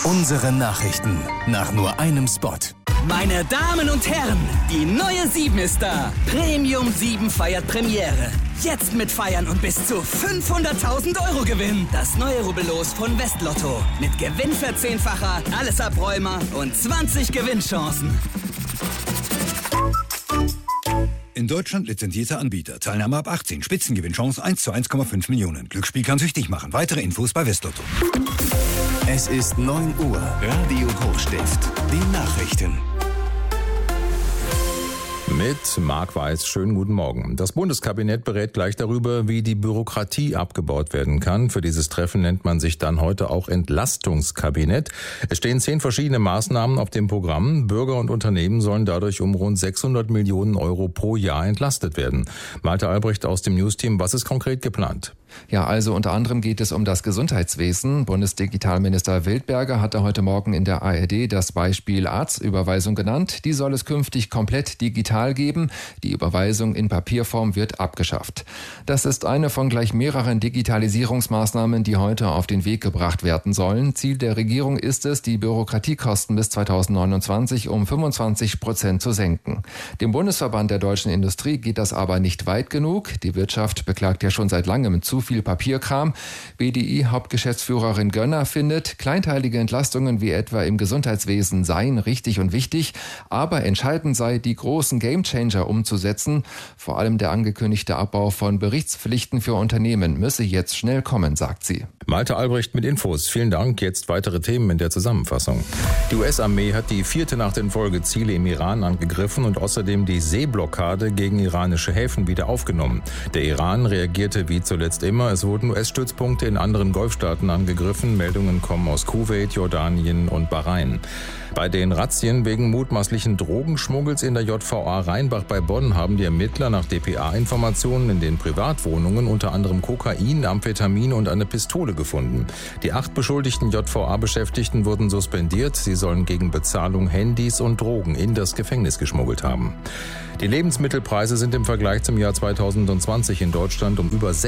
Unsere Nachrichten nach nur einem Spot. Meine Damen und Herren, die neue 7 ist da. Premium 7 feiert Premiere. Jetzt mit Feiern und bis zu 500.000 € Gewinn. Das neue Rubbellos von Westlotto. Mit Gewinnverzehnfacher, alles Abräumer und 20 Gewinnchancen. In Deutschland lizenzierter Anbieter. Teilnahme ab 18. Spitzengewinnchance 1 zu 1,5 Millionen. Glücksspiel kann süchtig machen. Weitere Infos bei Westlotto. Es ist 9 Uhr. Radio Hochstift. Die Nachrichten. Mit Marc Weiß, schönen guten Morgen. Das Bundeskabinett berät gleich darüber, wie die Bürokratie abgebaut werden kann. Für dieses Treffen nennt man sich dann heute auch Entlastungskabinett. Es stehen 10 verschiedene Maßnahmen auf dem Programm. Bürger und Unternehmen sollen dadurch um rund 600 Millionen € pro Jahr entlastet werden. Malte Albrecht aus dem Newsteam, was ist konkret geplant? Ja, also unter anderem geht es um das Gesundheitswesen. Bundesdigitalminister Wildberger hatte heute Morgen in der ARD das Beispiel Arztüberweisung genannt. Die soll es künftig komplett digital geben. Die Überweisung in Papierform wird abgeschafft. Das ist eine von gleich mehreren Digitalisierungsmaßnahmen, die heute auf den Weg gebracht werden sollen. Ziel der Regierung ist es, die Bürokratiekosten bis 2029 um 25% zu senken. Dem Bundesverband der deutschen Industrie geht das aber nicht weit genug. Die Wirtschaft beklagt ja schon seit langem zu viel Papierkram. BDI-Hauptgeschäftsführerin Gönner findet, kleinteilige Entlastungen wie etwa im Gesundheitswesen seien richtig und wichtig, aber entscheidend sei, die großen Gamechanger umzusetzen. Vor allem der angekündigte Abbau von Berichtspflichten für Unternehmen müsse jetzt schnell kommen, sagt sie. Malte Albrecht mit Infos. Vielen Dank. Jetzt weitere Themen in der Zusammenfassung. Die US-Armee hat die 4. Nacht in Folge Ziele im Iran angegriffen und außerdem die Seeblockade gegen iranische Häfen wieder aufgenommen. Der Iran reagierte wie zuletzt immer. Es wurden US-Stützpunkte in anderen Golfstaaten angegriffen. Meldungen kommen aus Kuwait, Jordanien und Bahrain. Bei den Razzien wegen mutmaßlichen Drogenschmuggels in der JVA Rheinbach bei Bonn haben die Ermittler nach dpa-Informationen in den Privatwohnungen unter anderem Kokain, Amphetamin und eine Pistole gefunden. Die 8 beschuldigten JVA-Beschäftigten wurden suspendiert. Sie sollen gegen Bezahlung Handys und Drogen in das Gefängnis geschmuggelt haben. Die Lebensmittelpreise sind im Vergleich zum Jahr 2020 in Deutschland um über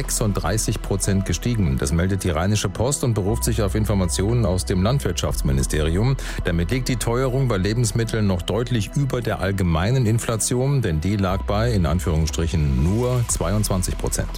36% gestiegen. Das meldet die Rheinische Post und beruft sich auf Informationen aus dem Landwirtschaftsministerium. Damit liegt die Teuerung bei Lebensmitteln noch deutlich über der allgemeinen Inflation, denn die lag bei, in Anführungsstrichen, nur 22%.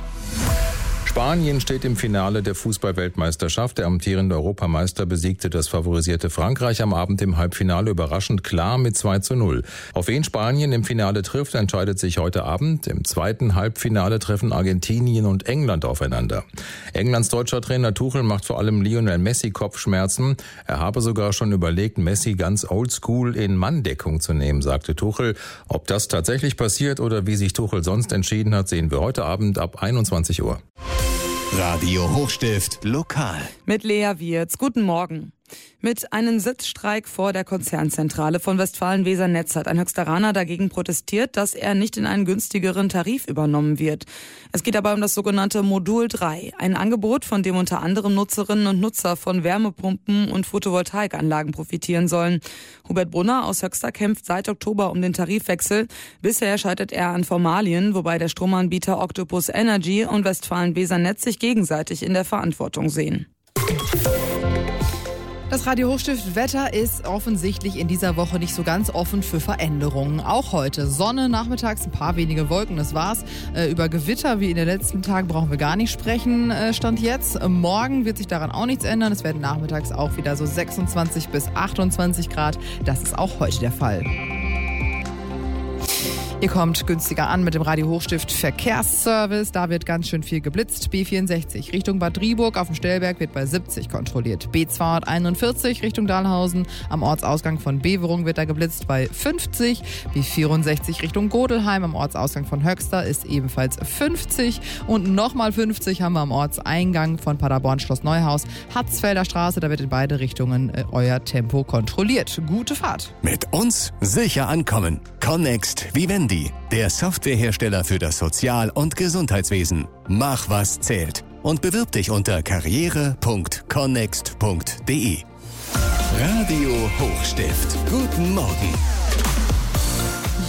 Spanien steht im Finale der Fußball-Weltmeisterschaft. Der amtierende Europameister besiegte das favorisierte Frankreich am Abend im Halbfinale überraschend klar mit 2:0. Auf wen Spanien im Finale trifft, entscheidet sich heute Abend. Im zweiten Halbfinale treffen Argentinien und England aufeinander. Englands deutscher Trainer Tuchel macht vor allem Lionel Messi Kopfschmerzen. Er habe sogar schon überlegt, Messi ganz oldschool in Manndeckung zu nehmen, sagte Tuchel. Ob das tatsächlich passiert oder wie sich Tuchel sonst entschieden hat, sehen wir heute Abend ab 21 Uhr. Radio Hochstift lokal. Mit Lea Wirz. Guten Morgen. Mit einem Sitzstreik vor der Konzernzentrale von Westfalen-Weser-Netz hat ein Höchsteraner dagegen protestiert, dass er nicht in einen günstigeren Tarif übernommen wird. Es geht dabei um das sogenannte Modul 3, ein Angebot, von dem unter anderem Nutzerinnen und Nutzer von Wärmepumpen und Photovoltaikanlagen profitieren sollen. Hubert Brunner aus Höxter kämpft seit Oktober um den Tarifwechsel. Bisher scheitert er an Formalien, wobei der Stromanbieter Octopus Energy und Westfalen-Weser-Netz sich gegenseitig in der Verantwortung sehen. Das Radio Hochstift Wetter ist offensichtlich in dieser Woche nicht so ganz offen für Veränderungen. Auch heute Sonne, nachmittags ein paar wenige Wolken, das war's. Über Gewitter wie in den letzten Tagen brauchen wir gar nicht sprechen, Stand jetzt. Morgen wird sich daran auch nichts ändern. Es werden nachmittags auch wieder so 26 bis 28 Grad. Das ist auch heute der Fall. Ihr kommt günstiger an mit dem Radio Hochstift Verkehrsservice. Da wird ganz schön viel geblitzt. B64 Richtung Bad Driburg auf dem Stellberg wird bei 70 kontrolliert. B241 Richtung Dahlhausen am Ortsausgang von Beverung wird da geblitzt bei 50. B64 Richtung Godelheim am Ortsausgang von Höxter ist ebenfalls 50. Und nochmal 50 haben wir am Ortseingang von Paderborn Schloss Neuhaus. Hatzfelder Straße, da wird in beide Richtungen euer Tempo kontrolliert. Gute Fahrt. Mit uns sicher ankommen. Connext Vivendi, der Softwarehersteller für das Sozial- und Gesundheitswesen. Mach, was zählt. Und bewirb dich unter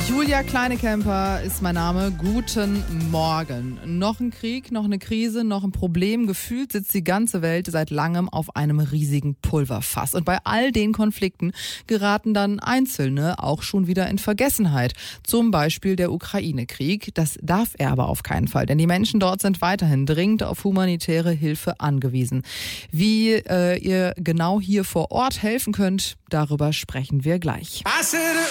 Julia Kleinekemper ist mein Name. Guten Morgen. Noch ein Krieg, noch eine Krise, noch ein Problem. Gefühlt sitzt die ganze Welt seit langem auf einem riesigen Pulverfass. Und bei all den Konflikten geraten dann Einzelne auch schon wieder in Vergessenheit. Zum Beispiel der Ukraine-Krieg. Das darf er aber auf keinen Fall, denn die Menschen dort sind weiterhin dringend auf humanitäre Hilfe angewiesen. Wie ihr genau hier vor Ort helfen könnt, darüber sprechen wir gleich.